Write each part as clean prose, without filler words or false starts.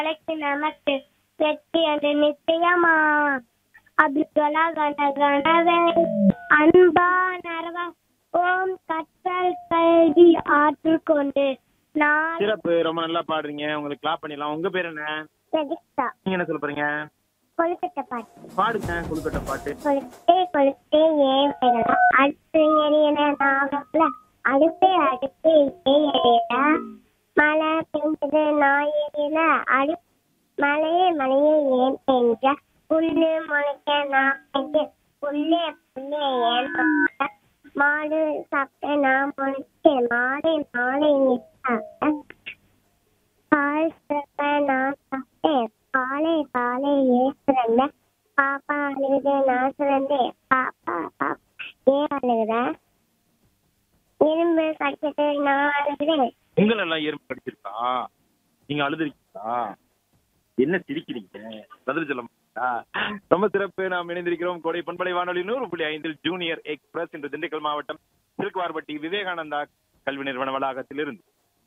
நாளைக்கு நமக்கு வெற்றி என்று நிச்சயமா. அப்துல்லா கணகணவே அன்பா நரவா ஓம் கற்றல் கல்வி ஆற்று கொண்டு சிறப்பு. ரொம்ப நல்லா பாடுறீங்க. உங்களுக்கு கிளாப் பண்ணிடலாம். உங்க பேர் என்ன? பிரதீக்ஷா. நீங்க என்ன சொல்ல போறீங்க? கொழுக்கட்டை பாட்டு. பாடுங்க கொழுக்கட்டை பாட்டு. கொழுக்கட்டை கொழுக்கட்டை ஏன் பெறலாம் அடுத்து எரியன நாகல அடுப்பே அடுப்பே ஏன் எரியல மழை பெஞ்சது நான் எரியல மழையே மழையே ஏன் பெஞ்ச புல்லு முளைக்க நான் பெஞ்ச புல்லே புல்லே ஏன் முளைக்க மாடு சாப்பிட்ட நான் முளைச்சேன் மாலை மாலை நீ சாப்பிட்ட பால் சிறப்ப நான் சாப்பிட்டேன் பாலை பாலை ஏசுறேன் பாப்பா அழுகுது நான் சுரந்தேன் பாப்பா பாப்பா ஏன் அழுகுற எறும்பு கடிச்சிட்டு நான் அழுகுறேன். உங்களை எல்லாம் எறும்பு கடிச்சிருக்கா? நீங்க அழுதுருக்கீங்களா? என்ன சிரிக்கிறீங்க? பதில் சொல்ல மாட்டா? ரொம்ப சிறப்பு. நாம் இணைந்திருக்கிறோம் கோடை பண்பலை வானொலி 100.5 ஜூனியர் எக்ஸ்பிரஸ் இன்று திண்டுக்கல் மாவட்டம் திருக்குவார்பட்டி விவேகானந்தா கல்வி நிறுவன வளாகத்தில் இருந்து.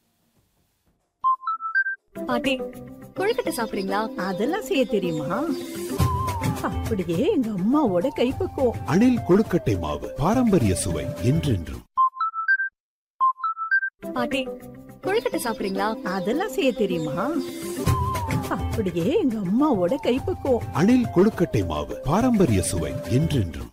பாட்டி கொழுக்கட்டை சாப்பிடுறீங்களா? அதெல்லாம் செய்ய தெரியுமா? அப்படியே எங்க அம்மாவோட கைப்பக்குவம். அணில் கொழுக்கட்டை மாவு பாரம்பரிய சுவை என்றென்றும். பாட்டி கொழுக்கட்டை சாப்பிடுறீங்களா? அதெல்லாம் செய்ய தெரியுமா? அப்படியே எங்க அம்மாவோட கைப்பக்குவம். அணில் கொழுக்கட்டை மாவு பாரம்பரிய சுவை என்றென்றும்.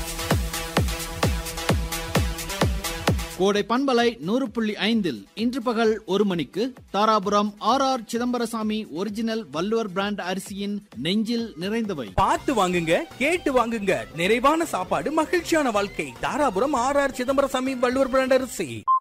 கோடை பண்பலை 100.5 இன்று பகல் 1 மணிக்கு Dharapuram R Chidambarasamy original Valluvar brand அரிசியின் நெஞ்சில் நிறைந்தவை. பார்த்து வாங்குங்க, கேட்டு வாங்குங்க. நிறைவான சாப்பாடு, மகிழ்ச்சியான வாழ்க்கை. தாராபுரம் ஆர் சிதம்பரசாமி வள்ளுவர் பிராண்ட் அரிசி.